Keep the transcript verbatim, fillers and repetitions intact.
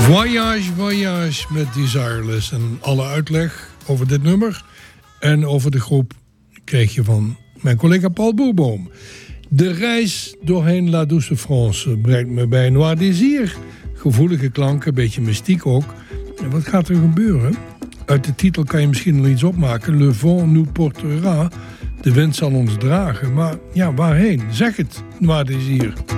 Voyage, Voyage met Desireless. En alle uitleg over dit nummer en over de groep kreeg je van mijn collega Paul Boerboom. De reis doorheen La Douce France brengt me bij Noir Désir. Gevoelige klanken, een beetje mystiek ook. En wat gaat er gebeuren? Uit de titel kan je misschien wel iets opmaken. Le vent nous portera. De wind zal ons dragen. Maar ja, waarheen? Zeg het, Noir Désir.